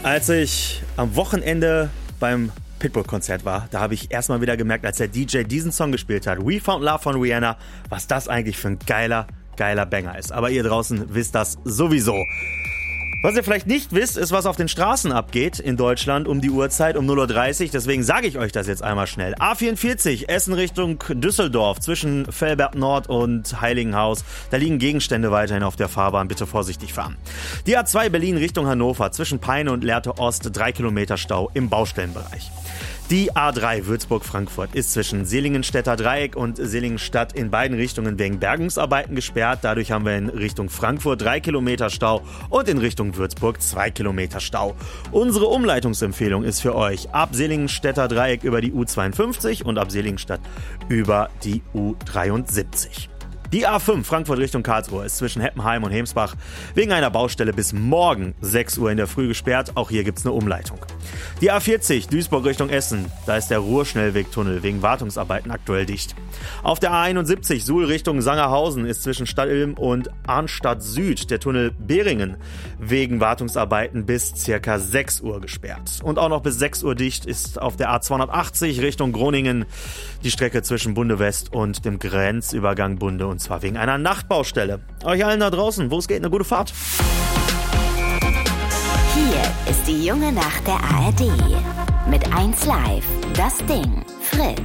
Als ich am Wochenende beim Pitbull-Konzert war, da habe ich erstmal wieder gemerkt, als der DJ diesen Song gespielt hat, We Found Love von Rihanna, was das eigentlich für ein geiler Banger ist. Aber ihr draußen wisst das sowieso. Was ihr vielleicht nicht wisst, ist, was auf den Straßen abgeht in Deutschland um die Uhrzeit, um 0:30 Uhr. Deswegen sage ich euch das jetzt einmal schnell. A44, Essen Richtung Düsseldorf, zwischen Velbert Nord und Heiligenhaus. Da liegen Gegenstände weiterhin auf der Fahrbahn. Bitte vorsichtig fahren. Die A2 Berlin Richtung Hannover, zwischen Peine und Lehrte Ost, 3 Kilometer Stau im Baustellenbereich. Die A3 Würzburg-Frankfurt ist zwischen Seligenstädter Dreieck und Seligenstadt in beiden Richtungen wegen Bergungsarbeiten gesperrt. Dadurch haben wir in Richtung Frankfurt 3 Kilometer Stau und in Richtung Würzburg 2 Kilometer Stau. Unsere Umleitungsempfehlung ist für euch ab Seligenstädter Dreieck über die U52 und ab Seligenstadt über die U73. Die A5 Frankfurt Richtung Karlsruhe ist zwischen Heppenheim und Hemsbach wegen einer Baustelle bis morgen 6 Uhr in der Früh gesperrt. Auch hier gibt's eine Umleitung. Die A40 Duisburg Richtung Essen, da ist der Ruhrschnellwegtunnel wegen Wartungsarbeiten aktuell dicht. Auf der A71 Suhl Richtung Sangerhausen ist zwischen Stadtilm und Arnstadt Süd der Tunnel Beringen wegen Wartungsarbeiten bis circa 6 Uhr gesperrt. Und auch noch bis 6 Uhr dicht ist auf der A280 Richtung Groningen die Strecke zwischen Bunde West und dem Grenzübergang Bunde, und zwar wegen einer Nachtbaustelle. Euch allen da draußen, wo es geht, eine gute Fahrt. Hier ist die junge Nacht der ARD. Mit 1 Live, das Ding, Fritz.